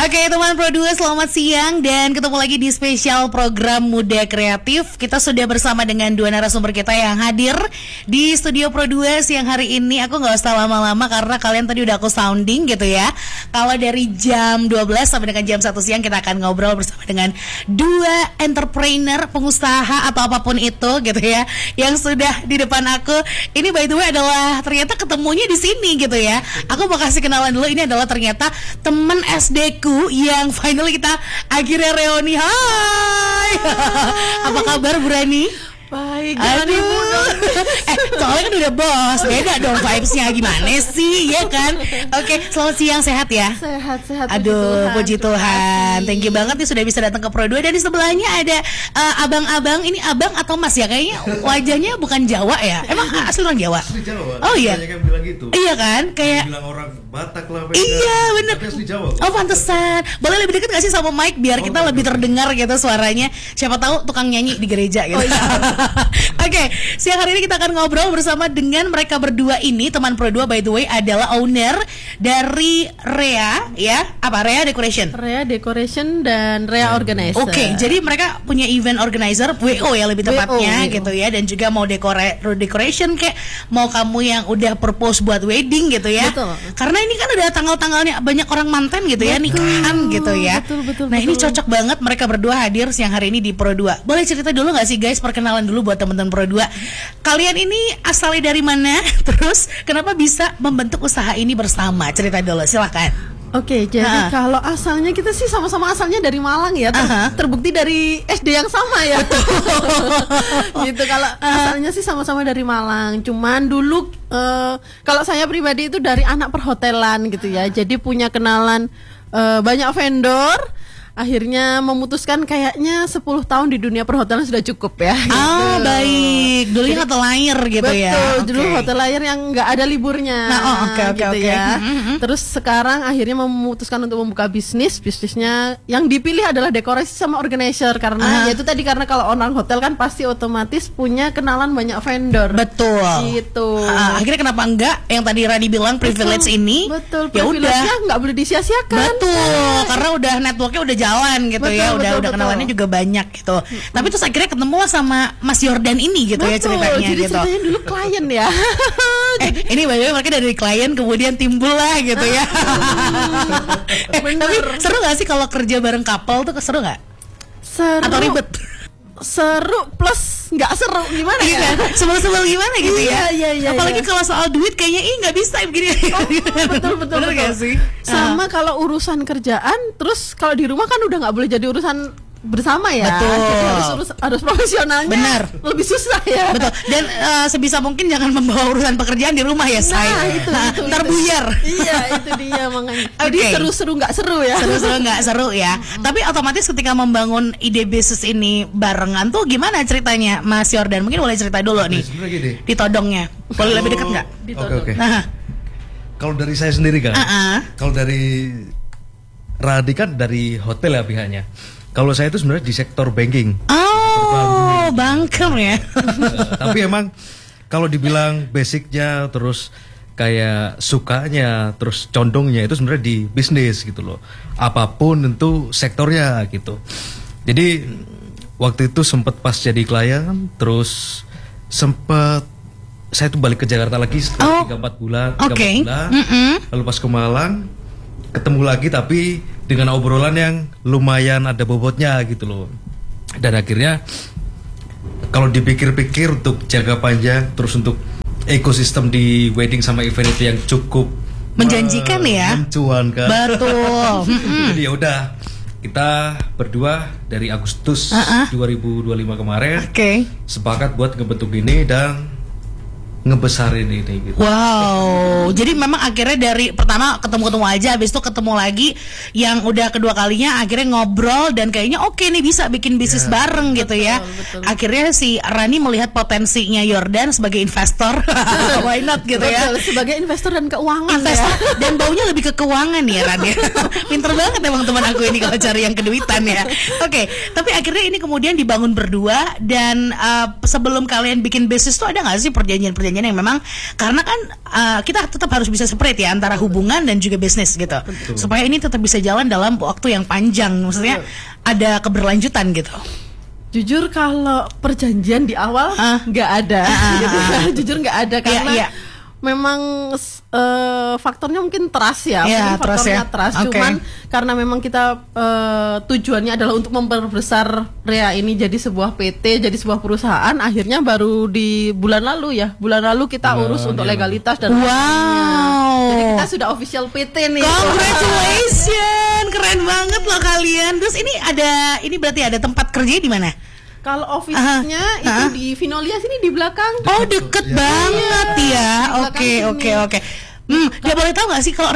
Oke, teman Pro 2, selamat siang dan ketemu lagi di spesial program Muda Kreatif. Kita sudah bersama dengan dua narasumber kita yang hadir di studio Pro 2 siang hari ini. Aku gak usah lama-lama karena kalian tadi udah aku sounding gitu ya. Kalau dari jam 12 sampai dengan jam 1 siang kita akan ngobrol bersama dengan dua entrepreneur, pengusaha atau apapun itu gitu ya, yang sudah di depan aku. Ini by the way adalah ternyata ketemunya di sini gitu ya. Aku mau kasih kenalan dulu, ini adalah ternyata teman SD ku yang finally kita akhirnya reuni. Hai. Apa kabar Bu Rani? Baik, aduh. Soalnya kan udah bos, beda dong vibes-nya, gimana sih, ya kan? Oke, selamat siang, sehat ya? Sehat. Aduh, puji Tuhan. Thank you banget nih sudah bisa datang ke Pro 2. Dan di sebelahnya ada abang-abang, ini abang atau mas ya? Kayaknya wajahnya bukan Jawa ya? Emang asli orang Jawa? Asli Jawa. Oh iya? Banyak yang bilang gitu. Iya kan? Kayak bilang orang Batak lah. Iya, bener. Tapi asli Jawa. Oh, pantesan. Boleh lebih dekat gak sih sama mic biar kita lebih terdengar gitu suaranya. Siapa tahu tukang nyanyi di gereja gitu. Oh, iya. Oke, siang hari ini kita akan ngobrol bersama dengan mereka berdua ini. Teman Pro 2 by the way adalah owner dari Rea ya. Apa? Rea Decoration. Rea Decoration dan Rea Organizer. Oke, jadi mereka punya event organizer, WO ya lebih tepatnya WO. gitu ya. Dan juga mau decoration kayak mau kamu yang udah propose buat wedding gitu ya. Betul. Karena ini kan udah tanggal-tanggalnya banyak orang mantan gitu ya, nikahan gitu ya. Betul. Nah, ini cocok banget mereka berdua hadir siang hari ini di Pro 2. Boleh cerita dulu gak sih guys, perkenalan dulu buat teman-teman Pro 2. Kalian ini asalnya dari mana? Terus kenapa bisa membentuk usaha ini bersama? Cerita dulu, silakan. Oke, jadi kalau asalnya kita sih sama-sama asalnya dari Malang ya, terbukti dari SD yang sama ya. Gitu, kalau asalnya sih sama-sama dari Malang. Cuman dulu kalau saya pribadi itu dari anak perhotelan gitu ya. Jadi punya kenalan banyak vendor. Akhirnya memutuskan kayaknya 10 tahun di dunia perhotelan sudah cukup ya gitu. Oh baik, dulunya hotel air gitu betul, ya. Betul, dulu hotel air yang nggak ada liburnya. Nah, oke. Ya. Terus sekarang akhirnya memutuskan untuk membuka bisnisnya yang dipilih adalah dekorasi sama organizer. Karena ya itu tadi, karena kalau orang hotel kan pasti otomatis punya kenalan banyak vendor. Betul. Gitu. Akhirnya kenapa enggak yang tadi Rani bilang privilege ini? Betul, ya udah nggak boleh disia-siakan. Betul, karena udah networknya udah jalan gitu. Betul, ya, udah kenalannya juga banyak gitu. Tapi terus akhirnya ketemu sama Mas Jordan ini gitu. Betul, ya ceritanya jadi gitu. ceritanya dulu klien ya. Ini by mereka dari klien kemudian timbul lah gitu ya. Tapi seru gak sih kalau kerja bareng couple tuh, seru gak? Seru. Atau ribet? Seru plus nggak seru, gimana ya? Sebel-sebel gimana gitu ya? Iya. Apalagi kalau soal duit kayaknya nggak bisa begini. Betul. Bener gak sih? Sama kalau urusan kerjaan, terus kalau di rumah kan udah nggak boleh jadi urusan bersama ya. Betul. Jadi harus profesionalnya. Benar. Lebih susah ya. Betul. Dan sebisa mungkin jangan membawa urusan pekerjaan di rumah ya, say. Itu, ntar buyar. Iya, itu dia makanya. Jadi seru-seru nggak seru ya. Seru-seru nggak seru ya. Tapi otomatis ketika membangun ide bisnis ini barengan tuh gimana ceritanya, Mas Jordan? Mungkin boleh cerita dulu nih. Ditodongnya. Boleh lebih dekat nggak? Oke. Kalau dari saya sendiri kan. Kalau dari Radi kan dari hotel ya pihaknya. Kalau saya itu sebenarnya di sektor banking. Oh, banker ya. Tapi emang kalau dibilang basicnya, terus kayak sukanya, terus condongnya itu sebenarnya di bisnis gitu loh. Apapun tentu sektornya gitu. Jadi waktu itu sempat pas jadi klien, terus sempat saya tuh balik ke Jakarta lagi setelah 3-4 bulan. Lalu pas ke Malang ketemu lagi tapi dengan obrolan yang lumayan ada bobotnya gitu loh. Dan akhirnya kalau dipikir-pikir untuk jangka panjang, terus untuk ekosistem di wedding sama event itu yang cukup menjanjikan ya, mencuankan. Betul. Jadi ya udah, kita berdua dari Agustus 2025 kemarin sepakat buat ngebentuk ini dan ngebesarin ini gitu. Wow, jadi memang akhirnya dari pertama ketemu aja, habis itu ketemu lagi, yang udah kedua kalinya akhirnya ngobrol dan kayaknya oke nih bisa bikin bisnis bareng gitu ya. Betul. Akhirnya si Rani melihat potensinya Jordan sebagai investor, why not gitu ya? Sebagai investor dan keuangan. Dan baunya lebih ke keuangan ya Rani. Pinter banget emang teman aku ini kalau cari yang keduitan ya. Oke, tapi akhirnya ini kemudian dibangun berdua dan sebelum kalian bikin bisnis tuh ada nggak sih perjanjian perjanjian yang memang karena kan kita tetap harus bisa separate ya antara hubungan dan juga bisnis gitu. Betul. Supaya ini tetap bisa jalan dalam waktu yang panjang. Maksudnya ada keberlanjutan gitu. Jujur kalau perjanjian di awal nggak ada, gitu. Jujur nggak ada karena memang faktornya mungkin trust ya, faktornya trust. Cuman karena memang kita tujuannya adalah untuk memperbesar Rea ini jadi sebuah PT, jadi sebuah perusahaan. Akhirnya baru di bulan lalu kita urus untuk legalitas dan jadi kita sudah official PT nih. Congratulations, keren banget loh kalian. Terus ini berarti ada tempat kerja di mana? Kalau office-nya itu di Vinolia sini di belakang. Oh, deket banget ya. Oke. Dia boleh tahu nggak sih kalau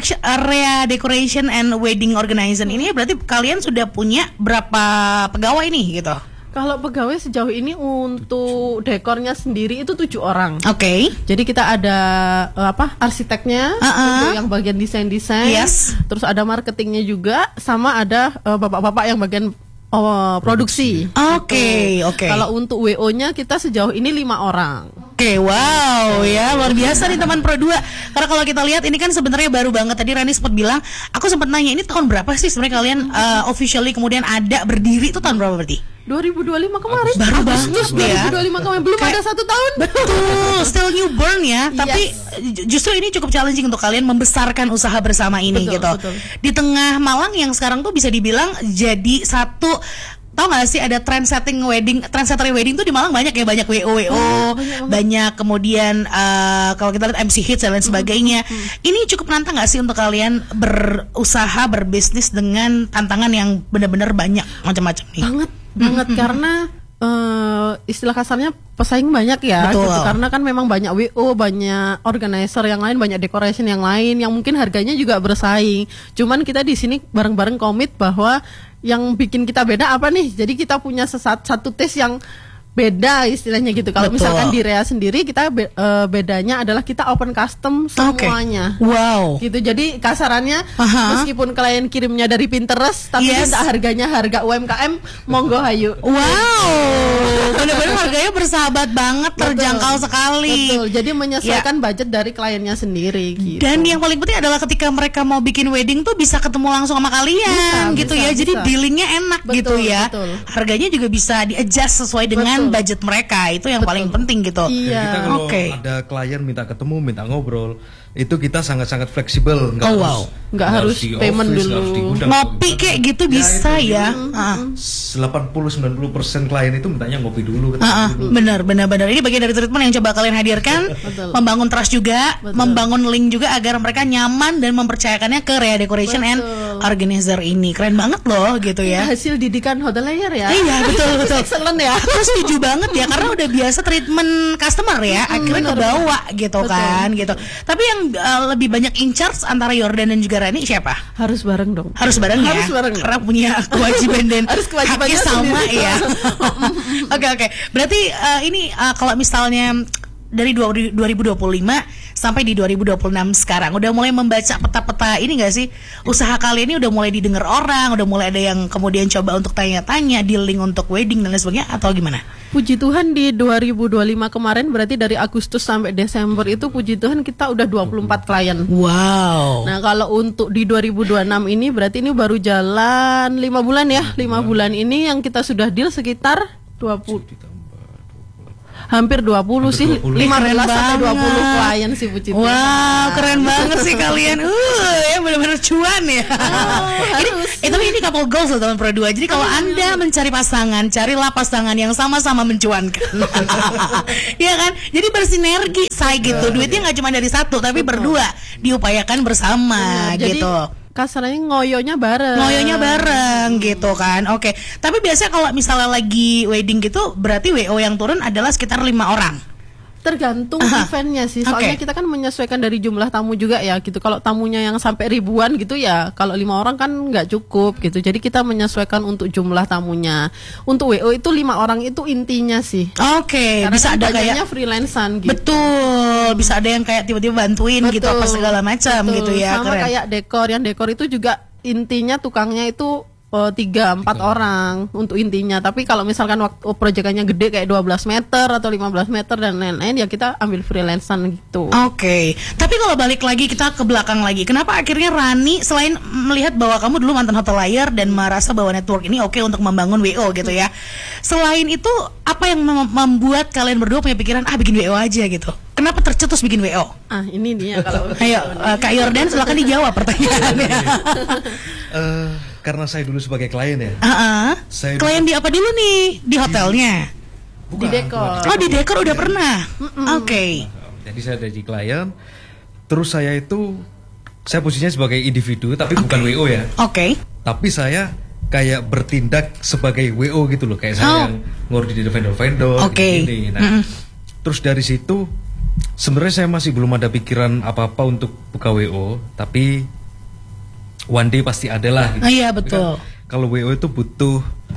Rea Decoration and Wedding Organization ini berarti kalian sudah punya berapa pegawai nih gitu? Kalau pegawai sejauh ini untuk dekornya sendiri itu 7 orang. Oke. Jadi kita ada arsiteknya untuk yang bagian desain-desain. Yes. Terus ada marketingnya juga, sama ada bapak-bapak yang bagian produksi. Oke. Kalau untuk WO-nya kita sejauh ini 5 orang. Oke, wow ya, luar biasa nih teman Pro 2. Karena kalau kita lihat ini kan sebenarnya baru banget. Tadi Rani sempat bilang, aku sempat nanya ini tahun berapa sih sebenarnya kalian officially kemudian ada berdiri itu tahun berapa berarti? 2025 kemarin. Baru banget ya. 2025 kemarin, belum ada 1 tahun. Betul, still newborn ya. Tapi justru ini cukup challenging untuk kalian membesarkan usaha bersama ini gitu. Betul. Di tengah Malang yang sekarang tuh bisa dibilang jadi satu. Tahu gak sih ada trendsetter wedding tuh di Malang banyak ya, banyak WO, banyak kemudian kalau kita lihat MC Hits dan lain sebagainya. Ini cukup menantang gak sih untuk kalian berusaha, berbisnis dengan tantangan yang benar-benar banyak macam-macam nih? Banget karena istilah kasarnya pesaing banyak ya. Betul. Gitu. Karena kan memang banyak WO, banyak organizer yang lain, banyak decoration yang lain yang mungkin harganya juga bersaing. Cuman kita di sini bareng-bareng komit bahwa yang bikin kita beda apa nih? Jadi kita punya satu taste yang beda istilahnya gitu. Kalau misalkan di Rea sendiri kita bedanya adalah kita open custom semuanya. Wow. Gitu. Jadi kasarannya meskipun klien kirimnya dari Pinterest tapi minta harganya harga UMKM, monggo hayu. Wow. Benar-benar harganya bersahabat banget, terjangkau sekali. Betul. Jadi menyesuaikan budget dari kliennya sendiri gitu. Dan yang paling penting adalah ketika mereka mau bikin wedding tuh bisa ketemu langsung sama kalian gitu ya. Jadi dealingnya enak gitu ya. Harganya juga bisa di-adjust sesuai dengan budget mereka, itu yang paling penting gitu. Iya. Kita kalau ada klien minta ketemu, minta ngobrol, itu kita sangat-sangat fleksibel. Nggak harus payment dulu. Ngopi kayak gitu bisa ya. 80-90% klien itu mintanya ngopi dulu. Benar. Ini bagian dari treatment yang coba kalian hadirkan. Membangun trust juga, membangun link juga agar mereka nyaman dan mempercayakannya ke Rea Decoration and Organizer ini. Keren banget loh gitu ya. Hasil didikan hotelier ya. Iya betul. Excellent ya. Terus setuju banget ya karena udah biasa treatment customer ya, akhirnya kebawa gitu kan gitu. Tapi yang lebih banyak in charge antara Yordan dan juga Rani siapa? Harus bareng dong. Harus bareng ya. Karena punya kewajiban dan haknya sama ya. Oke. Berarti ini kalau misalnya dari 2025 sampai di 2026 sekarang udah mulai membaca peta-peta ini gak sih? Usaha kalian ini udah mulai didengar orang, udah mulai ada yang kemudian coba untuk tanya-tanya, dealing untuk wedding dan lain sebagainya atau gimana? Puji Tuhan di 2025 kemarin berarti dari Agustus sampai Desember itu puji Tuhan kita udah 24 klien. Wow. Nah kalau untuk di 2026 ini berarti ini baru jalan 5 bulan ya. 5 bulan ini yang kita sudah deal sekitar 20 hampir 20 sih, 15 sampai 20 klien sih puji Tuhan. Wow, keren banget sih kalian. Ya benar-benar cuan ya. Tapi ini couple goals loh teman Pro 2. Jadi kalau Anda mencari pasangan, carilah pasangan yang sama-sama mencuankan. Iya kan? Jadi bersinergi say gitu. Duitnya nggak cuma dari satu, tapi berdua diupayakan bersama gitu. Kasarnya ngoyonya bareng gitu kan. Oke. Tapi biasanya kalau misalnya lagi wedding gitu berarti WO yang turun adalah sekitar 5 orang. Tergantung eventnya sih. Soalnya kita kan menyesuaikan dari jumlah tamu juga ya gitu. Kalau tamunya yang sampai ribuan gitu ya, kalau 5 orang kan nggak cukup gitu. Jadi kita menyesuaikan untuk jumlah tamunya. Untuk WO itu 5 orang itu intinya sih. Oke. Bisa kan ada kayak freelancean gitu. Betul. Bisa ada yang kayak tiba-tiba bantuin gitu apa segala macam gitu ya. Sama keren. Kayak dekor. Yang dekor itu juga intinya tukangnya itu 3-4 orang untuk intinya. Tapi kalau misalkan waktu proyekannya gede kayak 12 meter atau 15 meter dan lain-lain, ya kita ambil freelancean gitu. Oke. Tapi kalau balik lagi kita ke belakang lagi, kenapa akhirnya Rani selain melihat bahwa kamu dulu mantan hotelier dan merasa bahwa network ini oke untuk membangun WO gitu ya, selain itu apa yang membuat kalian berdua punya pikiran bikin WO aja gitu? Kenapa tercetus bikin WO? Ini dia kalau ayo Kak Yordan silakan dijawab pertanyaannya. Karena saya dulu sebagai klien ya. Klien di apa dulu nih? Di hotelnya? Di dekor. Oh, di dekor udah pernah. Oke. Jadi saya jadi klien. Terus saya posisinya sebagai individu tapi bukan WO ya. Oke. Tapi saya kayak bertindak sebagai WO gitu loh, kayak saya yang ngurus vendor-vendor gini. Nah, terus dari situ sebenarnya saya masih belum ada pikiran apa-apa untuk buka WO, tapi one day pasti ada lah gitu. Iya betul. Kan, kalau WO itu butuh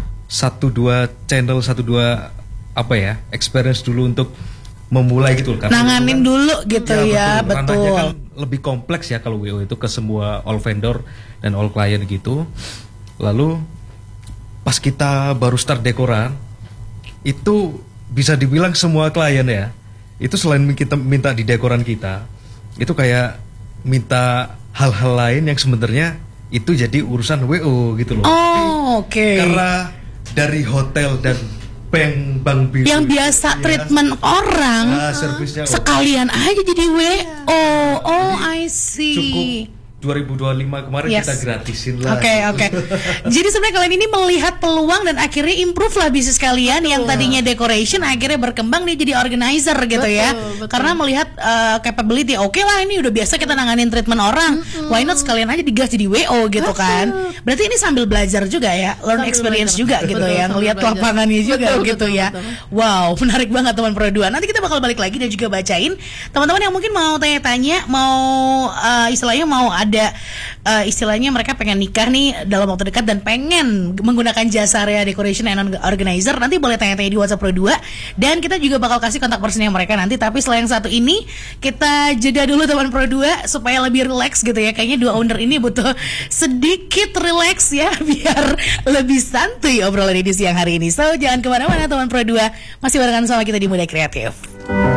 1-2 channel, 1-2 experience dulu untuk memulai gitu loh. Nanganin dulu gitu ya, betul. Ranahnya kan lebih kompleks ya kalau WO itu ke semua all vendor dan all client gitu. Lalu pas kita baru start dekoran, itu bisa dibilang semua klien ya, itu selain kita minta di dekoran kita, itu kayak minta hal-hal lain yang sebenarnya itu jadi urusan WO gitu loh. Oke. Karena dari hotel dan bank biru yang biasa treatment orang, servisnya sekalian aja jadi WO. I see. Cukup 2025 kemarin kita gratisin lah. Oke. Jadi sebenarnya kalian ini melihat peluang dan akhirnya improve lah bisnis kalian yang tadinya decoration akhirnya berkembang nih jadi organizer gitu ya. Betul. Karena melihat capability, oke lah ini udah biasa kita nanganin treatment orang. Why not sekalian aja digas jadi WO gitu kan. Berarti ini sambil belajar juga ya, learn experience juga gitu ya, ngelihat lapangannya juga gitu ya. Wow, menarik banget teman Pro 2. Nanti kita bakal balik lagi dan juga bacain teman-teman yang mungkin mau tanya-tanya, mau istilahnya mau ada istilahnya mereka pengen nikah nih dalam waktu dekat dan pengen menggunakan jasa area decoration and organizer, nanti boleh tanya-tanya di WhatsApp Pro 2 dan kita juga bakal kasih kontak personnya mereka nanti. Tapi selain yang satu ini kita jeda dulu teman Pro 2 supaya lebih relax gitu ya. Kayaknya dua owner ini butuh sedikit relax ya biar lebih santuy obrolan di siang hari ini. So jangan kemana-mana teman Pro 2, masih barengan sama kita di Muda Kreatif.